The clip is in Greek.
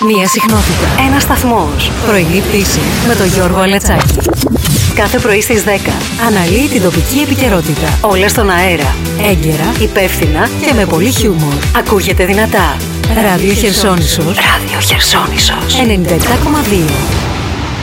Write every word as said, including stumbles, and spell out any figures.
Μία συχνότητα. Ένας σταθμός. Πρωινή πτήση με τον Γιώργο Αλετσάκη. Κάθε πρωί στις δέκα αναλύει την τοπική επικαιρότητα. Όλα στον αέρα. Έγκαιρα, υπεύθυνα και με πολύ χιούμορ. Ακούγεται δυνατά. Ράδιο Χερσόνησος. Ράδιο Χερσόνησος. ενενήντα επτά κόμμα δύο.